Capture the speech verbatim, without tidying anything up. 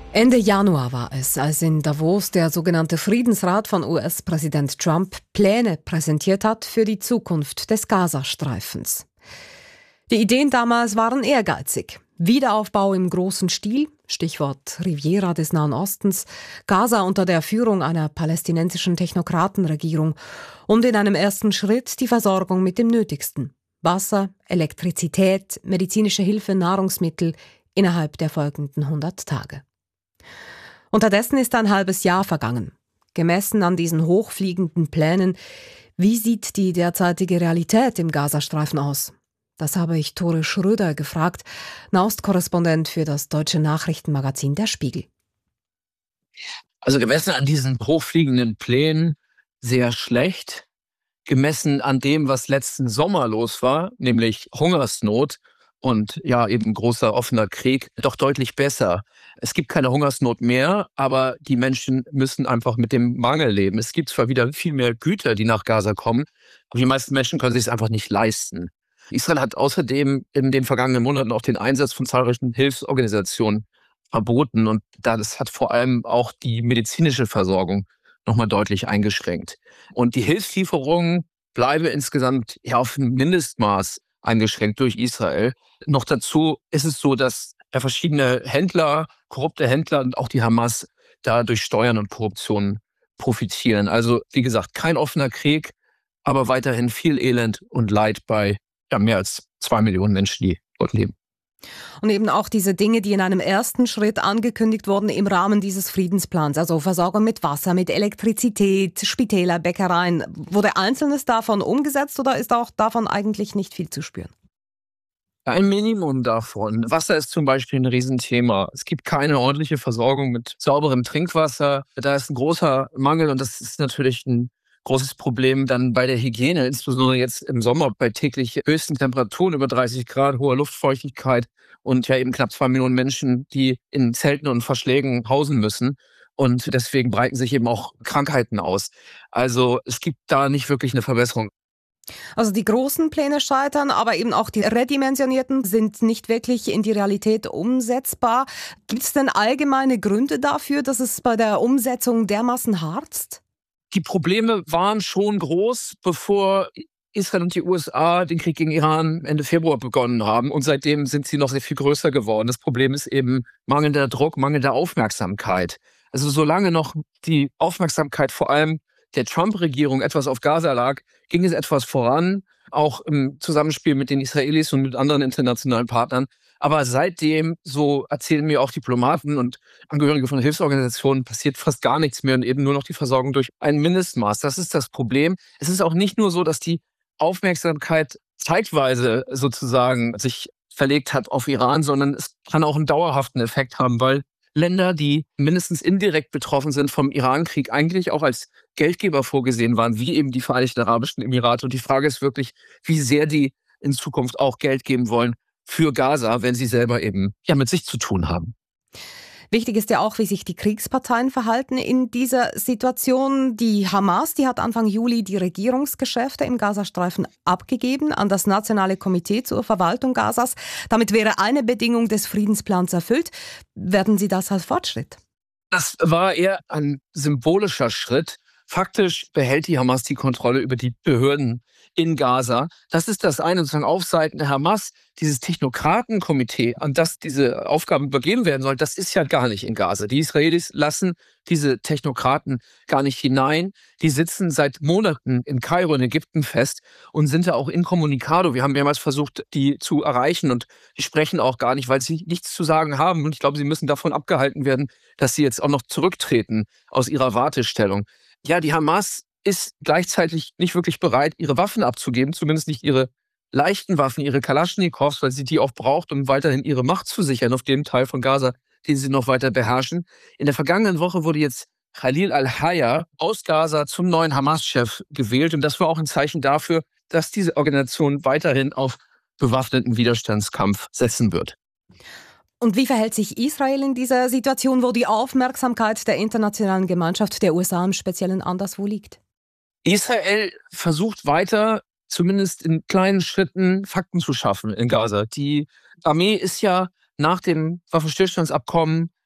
Ende Januar war es, als in Davos der sogenannte Friedensrat von U S-Präsident Trump Pläne präsentiert hat für die Zukunft des Gazastreifens. Die Ideen damals waren ehrgeizig. Wiederaufbau im großen Stil, Stichwort Riviera des Nahen Ostens, Gaza unter der Führung einer palästinensischen Technokratenregierung und in einem ersten Schritt die Versorgung mit dem Nötigsten. Wasser, Elektrizität, medizinische Hilfe, Nahrungsmittel innerhalb der folgenden hundert Tage. Unterdessen ist ein halbes Jahr vergangen. Gemessen an diesen hochfliegenden Plänen, wie sieht die derzeitige Realität im Gazastreifen aus? Das habe ich Tore Schröder gefragt, Nahostkorrespondent für das deutsche Nachrichtenmagazin Der Spiegel. Also gemessen an diesen hochfliegenden Plänen sehr schlecht. Gemessen an dem, was letzten Sommer los war, nämlich Hungersnot und ja eben großer offener Krieg, doch deutlich besser. Es gibt keine Hungersnot mehr, aber die Menschen müssen einfach mit dem Mangel leben. Es gibt zwar wieder viel mehr Güter, die nach Gaza kommen, aber die meisten Menschen können sich es einfach nicht leisten. Israel hat außerdem in den vergangenen Monaten auch den Einsatz von zahlreichen Hilfsorganisationen verboten und das hat vor allem auch die medizinische Versorgung nochmal deutlich eingeschränkt. Und die Hilfslieferungen bleiben insgesamt ja auf ein Mindestmaß eingeschränkt durch Israel. Noch dazu ist es so, dass ja verschiedene Händler, korrupte Händler und auch die Hamas da durch Steuern und Korruption profitieren. Also wie gesagt, kein offener Krieg, aber weiterhin viel Elend und Leid bei ja, mehr als zwei Millionen Menschen, die dort leben. Und eben auch diese Dinge, die in einem ersten Schritt angekündigt wurden im Rahmen dieses Friedensplans, also Versorgung mit Wasser, mit Elektrizität, Spitäler, Bäckereien. Wurde Einzelnes davon umgesetzt oder ist auch davon eigentlich nicht viel zu spüren? Ein Minimum davon. Wasser ist zum Beispiel ein Riesenthema. Es gibt keine ordentliche Versorgung mit sauberem Trinkwasser. Da ist ein großer Mangel und das ist natürlich ein großes Problem dann bei der Hygiene, insbesondere jetzt im Sommer bei täglich höchsten Temperaturen über dreißig Grad, hoher Luftfeuchtigkeit und ja eben knapp zwei Millionen Menschen, die in Zelten und Verschlägen hausen müssen. Und deswegen breiten sich eben auch Krankheiten aus. Also es gibt da nicht wirklich eine Verbesserung. Also die großen Pläne scheitern, aber eben auch die redimensionierten sind nicht wirklich in die Realität umsetzbar. Gibt es denn allgemeine Gründe dafür, dass es bei der Umsetzung dermaßen harzt? Die Probleme waren schon groß, bevor Israel und die U S A den Krieg gegen Iran Ende Februar begonnen haben. Und seitdem sind sie noch sehr viel größer geworden. Das Problem ist eben mangelnder Druck, mangelnde Aufmerksamkeit. Also solange noch die Aufmerksamkeit vor allem der Trump-Regierung etwas auf Gaza lag, ging es etwas voran, auch im Zusammenspiel mit den Israelis und mit anderen internationalen Partnern. Aber seitdem, so erzählen mir auch Diplomaten und Angehörige von Hilfsorganisationen, passiert fast gar nichts mehr und eben nur noch die Versorgung durch ein Mindestmaß. Das ist das Problem. Es ist auch nicht nur so, dass die Aufmerksamkeit zeitweise sozusagen sich verlegt hat auf Iran, sondern es kann auch einen dauerhaften Effekt haben, weil Länder, die mindestens indirekt betroffen sind vom Iran-Krieg, eigentlich auch als Geldgeber vorgesehen waren, wie eben die Vereinigten Arabischen Emirate. Und die Frage ist wirklich, wie sehr die in Zukunft auch Geld geben wollen für Gaza, wenn sie selber eben ja mit sich zu tun haben. Wichtig ist ja auch, wie sich die Kriegsparteien verhalten in dieser Situation. Die Hamas, die hat Anfang Juli die Regierungsgeschäfte im Gazastreifen abgegeben an das Nationale Komitee zur Verwaltung Gazas. Damit wäre eine Bedingung des Friedensplans erfüllt. Werden Sie das als Fortschritt? Das war eher ein symbolischer Schritt. Faktisch behält die Hamas die Kontrolle über die Behörden in Gaza. Das ist das eine, sozusagen auf Seiten der Hamas. Dieses Technokratenkomitee, an das diese Aufgaben übergeben werden sollen, das ist ja gar nicht in Gaza. Die Israelis lassen diese Technokraten gar nicht hinein. Die sitzen seit Monaten in Kairo, in Ägypten fest und sind da auch incommunicado. Wir haben mehrmals versucht, die zu erreichen und die sprechen auch gar nicht, weil sie nichts zu sagen haben. Und ich glaube, sie müssen davon abgehalten werden, dass sie jetzt auch noch zurücktreten aus ihrer Wartestellung. Ja, die Hamas ist gleichzeitig nicht wirklich bereit, ihre Waffen abzugeben, zumindest nicht ihre leichten Waffen, ihre Kalaschnikows, weil sie die auch braucht, um weiterhin ihre Macht zu sichern auf dem Teil von Gaza, den sie noch weiter beherrschen. In der vergangenen Woche wurde jetzt Khalil al-Hayya aus Gaza zum neuen Hamas-Chef gewählt. Und das war auch ein Zeichen dafür, dass diese Organisation weiterhin auf bewaffneten Widerstandskampf setzen wird. Und wie verhält sich Israel in dieser Situation, wo die Aufmerksamkeit der internationalen Gemeinschaft, der U S A im Speziellen, anderswo liegt? Israel versucht weiter, zumindest in kleinen Schritten, Fakten zu schaffen in Gaza. Die Armee ist ja nach dem Waffenstillstandsabkommen